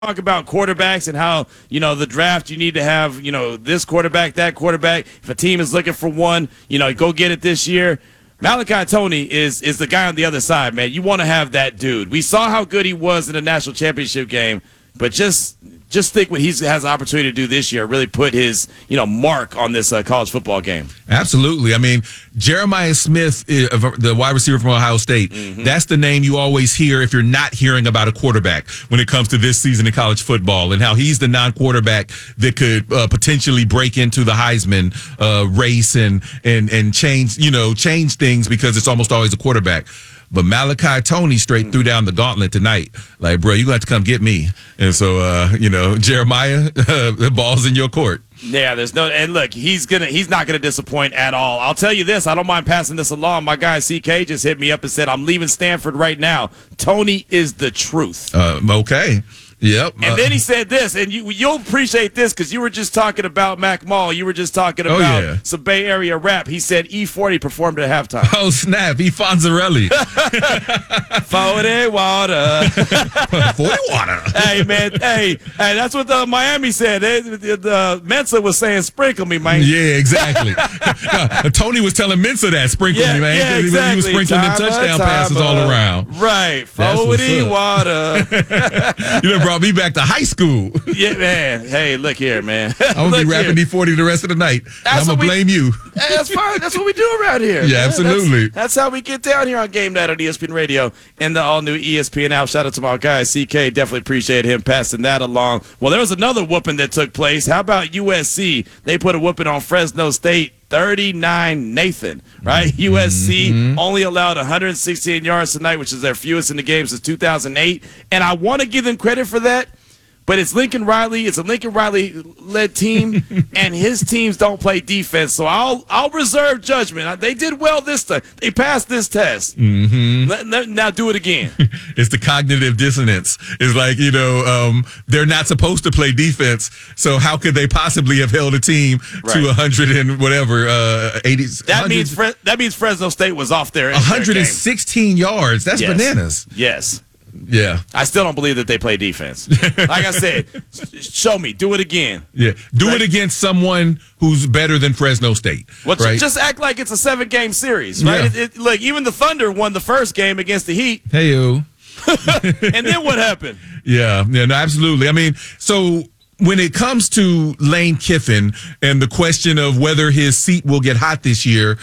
talk about quarterbacks and how, the draft, you need to have, this quarterback, that quarterback. If a team is looking for one, go get it this year. Malachi Tony is the guy on the other side, man. You want to have that dude. We saw how good he was in the national championship game, but just think what he has the opportunity to do this year, really put his, mark on this college football game. Absolutely. I mean, Jeremiah Smith, the wide receiver from Ohio State, that's the name you always hear if you're not hearing about a quarterback when it comes to this season in college football, and how he's the non-quarterback that could potentially break into the Heisman race and change things, because it's almost always a quarterback. But Malachi Tony straight threw down the gauntlet tonight. Like, bro, you got to come get me. And so, Jeremiah, the ball's in your court. Yeah, and look, he's not gonna disappoint at all. I'll tell you this, I don't mind passing this along. My guy CK just hit me up and said, I'm leaving Stanford right now. Tony is the truth. Okay. Yep. And then he said this, and you'll appreciate this because you were just talking about Mac Mall. You were just talking about some Bay Area rap. He said E40 performed at halftime. Oh, snap. E. Fonzarelli. 40 water. 40 water. Hey, man. Hey, that's what Miami said. The Mensa was saying, sprinkle me, man. Yeah, exactly. Tony was telling Mensa that, sprinkle me, man. Yeah, exactly. He was sprinkling them touchdown passes all around. Right. 40 water. Brought me back to high school. Yeah, man. Hey, look here, man. I'm going to be rapping D40 the rest of the night. I'm going to blame you. Hey, that's fine. That's what we do around here. Yeah, man. Absolutely. That's how we get down here on Game Night on ESPN Radio and the all-new ESPN app. Shout out to my guy, CK. Definitely appreciate him passing that along. Well, there was another whooping that took place. How about USC? They put a whooping on Fresno State. 39-0, right? USC only allowed 116 yards tonight, which is their fewest in the game since 2008. And I want to give them credit for that, but it's Lincoln Riley. It's a Lincoln Riley-led team, and his teams don't play defense. So I'll reserve judgment. They did well this time. They passed this test. Now do it again. It's the cognitive dissonance. It's like, they're not supposed to play defense, so how could they possibly have held a team to 100 and whatever, 80? That means Fresno State was off there. 116 yards. That's bananas. Yes. Yeah. I still don't believe that they play defense. Like I said, show me. Do it again. Yeah. Do it against someone who's better than Fresno State. Well, right? Just act like it's a 7-game series, right? Yeah. Look, even the Thunder won the first game against the Heat. Hey-o. And then what happened? Yeah, no, absolutely. I mean, so when it comes to Lane Kiffin and the question of whether his seat will get hot this year,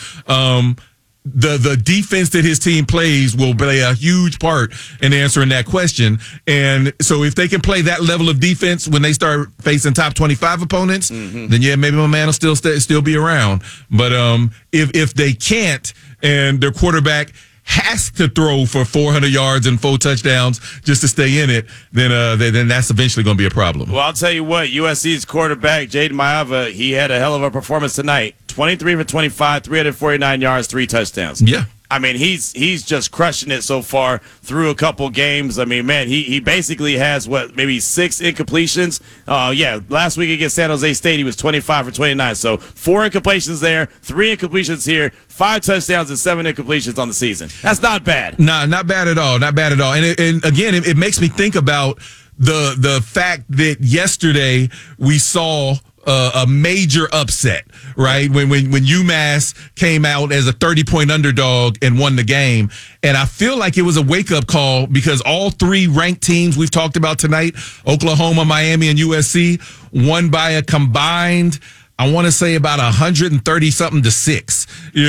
the defense that his team plays will play a huge part in answering that question. And so if they can play that level of defense when they start facing top 25 opponents, then maybe my man will still be around. But if they can't, and their quarterback has to throw for 400 yards and 4 touchdowns just to stay in it, then that's eventually going to be a problem. Well, I'll tell you what, USC's quarterback, Jaden Maiava, he had a hell of a performance tonight. 23 for 25, 349 yards, 3 touchdowns. Yeah. I mean, he's just crushing it so far through a couple games. I mean, man, he basically has, maybe 6 incompletions? Last week against San Jose State, he was 25 for 29. So 4 incompletions there, 3 incompletions here, 5 touchdowns and 7 incompletions on the season. That's not bad. Nah, not bad at all. Not bad at all. And again, it makes me think about the fact that yesterday we saw a major upset, right? When UMass came out as a 30-point underdog and won the game. And I feel like it was a wake-up call because all 3 ranked teams we've talked about tonight, Oklahoma, Miami, and USC, won by a combined, I want to say about 130-something to 6,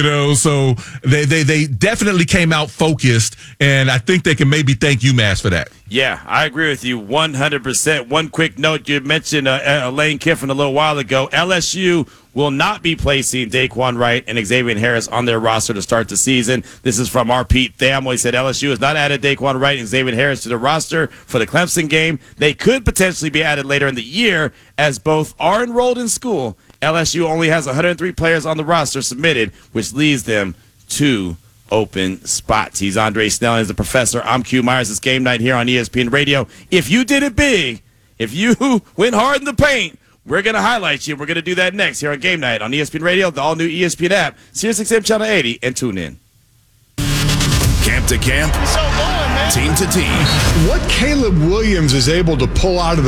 so they definitely came out focused, and I think they can maybe thank UMass for that. Yeah, I agree with you 100%. One quick note, you mentioned Lane Kiffin a little while ago. LSU will not be placing Daquan Wright and Xavier Harris on their roster to start the season. This is from our Pete Thamel. He said LSU has not added Daquan Wright and Xavier Harris to the roster for the Clemson game. They could potentially be added later in the year as both are enrolled in school. LSU only has 103 players on the roster submitted, which leaves them 2 open spots. He's Andre Snelling, the professor. I'm Q Myers. It's Game Night here on ESPN Radio. If you did it big, if you went hard in the paint, we're going to highlight you. We're going to do that next here on Game Night on ESPN Radio, the all-new ESPN app, SiriusXM Channel 80, and tune in. Camp to camp. So going, man. Team to Team. What Caleb Williams is able to pull out of